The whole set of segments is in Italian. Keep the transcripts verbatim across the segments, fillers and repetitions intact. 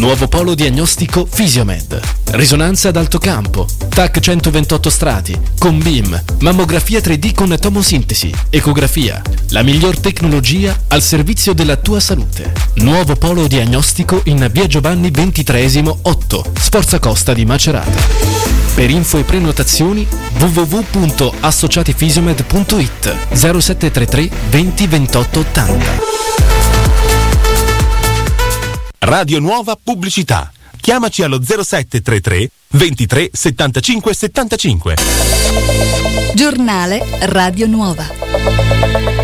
Nuovo polo diagnostico Fisiomed. Risonanza ad alto campo, T A C centoventotto strati, con B I M, mammografia tre D con tomosintesi, ecografia. La miglior tecnologia al servizio della tua salute. Nuovo polo diagnostico in via Giovanni ventitreesimo otto, Sforza Costa di Macerata. Per info e prenotazioni w w w punto associatifisiomed punto i t zero sette tre tre venti ventotto ottanta. Radio Nuova Pubblicità. Chiamaci allo zero sette tre tre ventitré settantacinque settantacinque. Giornale Radio Nuova.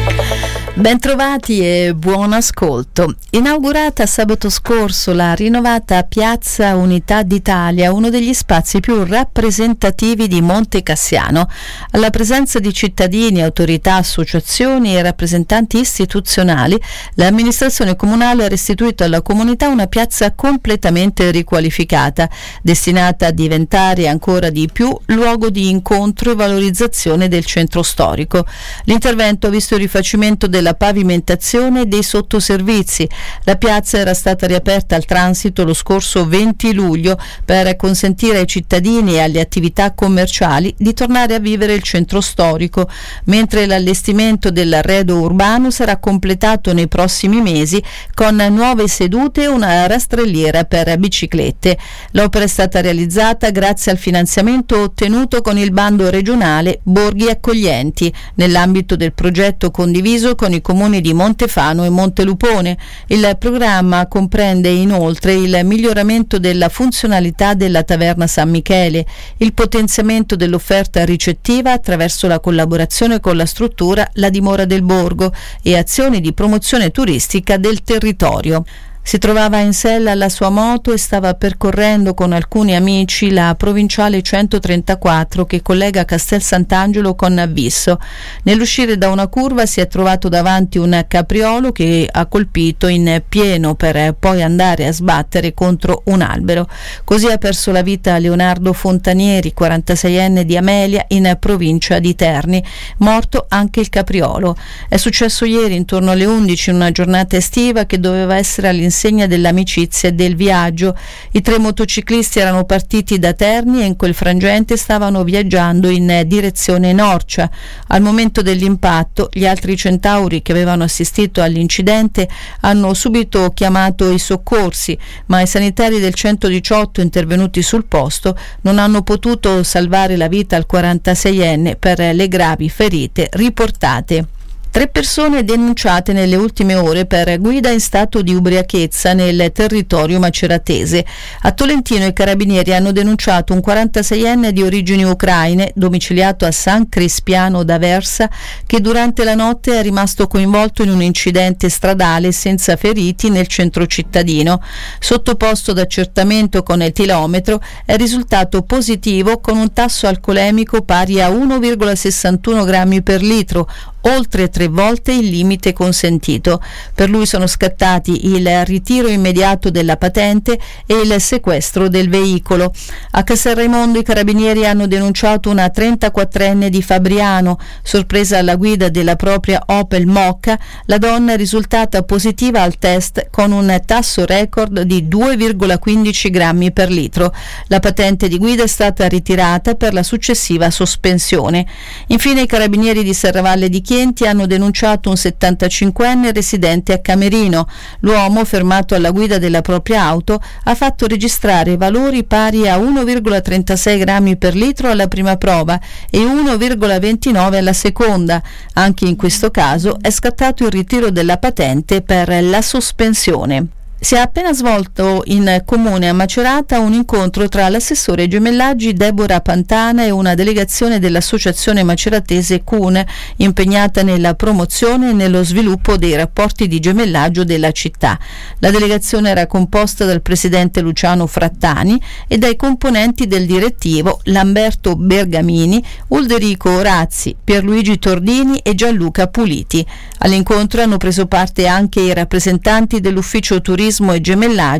Bentrovati e buon ascolto. Inaugurata sabato scorso la rinnovata Piazza Unità d'Italia, uno degli spazi più rappresentativi di Monte Cassiano. Alla presenza di cittadini, autorità, associazioni e rappresentanti istituzionali, l'amministrazione comunale ha restituito alla comunità una piazza completamente riqualificata, destinata a diventare ancora di più luogo di incontro e valorizzazione del centro storico. L'intervento ha visto il rifacimento della pavimentazione e dei sottoservizi. La piazza era stata riaperta al transito lo scorso venti luglio per consentire ai cittadini e alle attività commerciali di tornare a vivere il centro storico, mentre l'allestimento dell'arredo urbano sarà completato nei prossimi mesi con nuove sedute e una rastrelliera per biciclette. L'opera è stata realizzata grazie al finanziamento ottenuto con il bando regionale Borghi Accoglienti nell'ambito del progetto condiviso con i comuni di Montefano e Montelupone. Il programma comprende inoltre il miglioramento della funzionalità della taverna San Michele, il potenziamento dell'offerta ricettiva attraverso la collaborazione con la struttura La Dimora del Borgo e azioni di promozione turistica del territorio. Si trovava in sella alla sua moto e stava percorrendo con alcuni amici la provinciale centotrentaquattro che collega Castel Sant'Angelo con Visso. Nell'uscire da una curva si è trovato davanti un capriolo che ha colpito in pieno per poi andare a sbattere contro un albero. Così ha perso la vita Leonardo Fontanieri, quarantaseienne di Amelia, in provincia di Terni. Morto anche il capriolo. È successo ieri intorno alle undici in una giornata estiva che doveva essere all'insegna insegna dell'amicizia e del viaggio. I tre motociclisti erano partiti da Terni e in quel frangente stavano viaggiando in direzione Norcia. Al momento dell'impatto, gli altri centauri che avevano assistito all'incidente hanno subito chiamato i soccorsi, ma i sanitari del centodiciotto intervenuti sul posto non hanno potuto salvare la vita al quarantaseienne per le gravi ferite riportate. Tre persone denunciate nelle ultime ore per guida in stato di ubriachezza nel territorio maceratese. A Tolentino i carabinieri hanno denunciato un quarantaseienne di origini ucraine, domiciliato a San Crispiano d'Aversa, che durante la notte è rimasto coinvolto in un incidente stradale senza feriti nel centro cittadino. Sottoposto ad accertamento con etilometro, è risultato positivo con un tasso alcolemico pari a uno virgola sessantuno grammi per litro, oltre tre volte il limite consentito. Per lui sono scattati il ritiro immediato della patente e il sequestro del veicolo. A Castelraimondo i carabinieri hanno denunciato una trentaquattrenne di Fabriano. Sorpresa alla guida della propria Opel Mokka, la donna è risultata positiva al test con un tasso record di due virgola quindici grammi per litro. La patente di guida è stata ritirata per la successiva sospensione. Infine i carabinieri di Serravalle di Chienti hanno denunciato un settantacinquenne residente a Camerino. L'uomo, fermato alla guida della propria auto, ha fatto registrare valori pari a uno virgola trentasei grammi per litro alla prima prova e uno virgola ventinove alla seconda. Anche in questo caso è scattato il ritiro della patente per la sospensione. Si è appena svolto in comune a Macerata un incontro tra l'assessore ai gemellaggi Deborah Pantana e una delegazione dell'associazione maceratese C U N, impegnata nella promozione e nello sviluppo dei rapporti di gemellaggio della città. La delegazione era composta dal presidente Luciano Frattani e dai componenti del direttivo Lamberto Bergamini, Ulderico Orazzi, Pierluigi Tordini e Gianluca Puliti. All'incontro hanno preso parte anche i rappresentanti dell'ufficio turismo e gemellaggio